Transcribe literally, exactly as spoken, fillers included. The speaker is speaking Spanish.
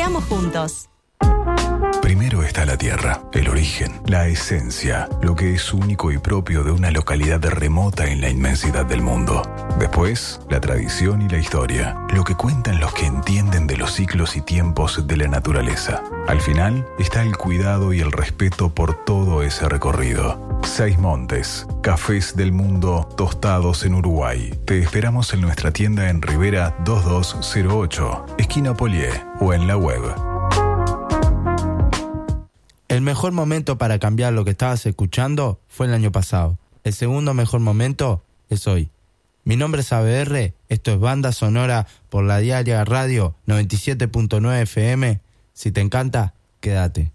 Creamos juntos. Primero está la tierra, el origen, la esencia, lo que es único y propio de una localidad remota en la inmensidad del mundo. Después, la tradición y la historia, lo que cuentan los que entienden de los ciclos y tiempos de la naturaleza. Al final, está el cuidado y el respeto por todo ese recorrido. Seis Montes, cafés del mundo tostados en Uruguay. Te esperamos en nuestra tienda en Rivera dos dos cero ocho, esquina Polié, o en la web. El mejor momento para cambiar lo que estabas escuchando fue el año pasado. El segundo mejor momento es hoy. Mi nombre es A B R, esto es Banda Sonora por la Diaria Radio noventa y siete punto nueve F M. Si te encanta, quédate.